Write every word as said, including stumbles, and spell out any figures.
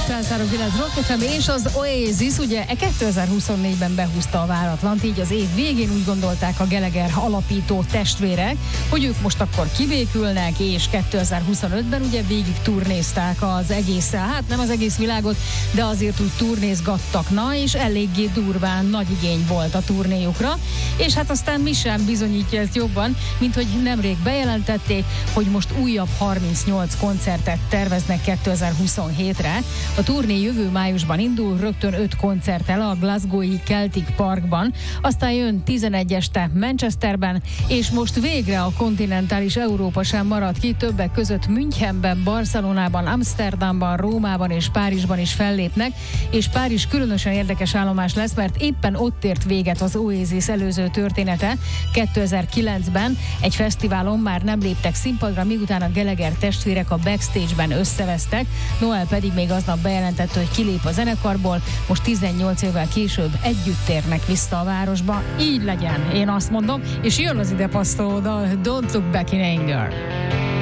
száz három kilenc Rock ef em és az Oasis ugye kétezer-huszonnégyben behúzta a váratlant, így az év végén úgy gondolták a Gallagher alapító testvérek, hogy ők most akkor kibékülnek, és kétezer-huszonötben ugye végig turnézták az egész, hát nem az egész világot, de azért úgy turnézgattak, na, és eléggé durván nagy igény volt a turnéjukra, és hát aztán mi sem bizonyítja ezt jobban, mint hogy nemrég bejelentették, hogy most újabb harmincnyolc koncertet terveznek kétezer-huszonhétre. A turné jövő májusban indul, rögtön öt koncerttel a Glasgow-i Celtic Parkban, aztán jön tizenegy este Manchesterben, és most végre a kontinentális Európa sem marad ki, többek között Münchenben, Barcelonában, Amsterdamban, Rómában és Párizsban is fellépnek, és Párizs különösen érdekes állomás lesz, mert éppen ott ért véget az Oasis előző története. kétezer-kilencben egy fesztiválon már nem léptek színpadra, miután a Gallagher testvérek a backstage-ben összevesztek, Noel pedig még aznap bejelentette, hogy kilép a zenekarból, most tizennyolc évvel később együtt térnek vissza a városba. Így legyen, én azt mondom, és jön az ide passzoló dal, Don't Look Back in Anger.